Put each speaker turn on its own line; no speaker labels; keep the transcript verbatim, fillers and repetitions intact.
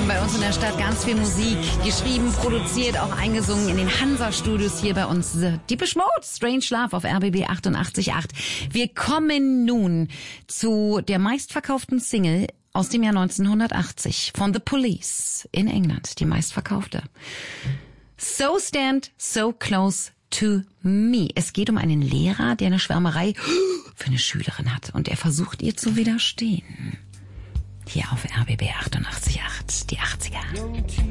Bei uns in der Stadt ganz viel Musik, geschrieben, produziert, auch eingesungen in den Hansa-Studios hier bei uns. Depeche Mode, Strange Love auf R B B achtundachtzig Komma acht. Wir kommen nun zu der meistverkauften Single aus dem Jahr neunzehnhundertachtzig von The Police in England, die meistverkaufte. So Stand So Close to Me. Es geht um einen Lehrer, der eine Schwärmerei für eine Schülerin hat und er versucht ihr zu widerstehen. Hier auf R B B achtundachtzig Komma acht, die achtziger.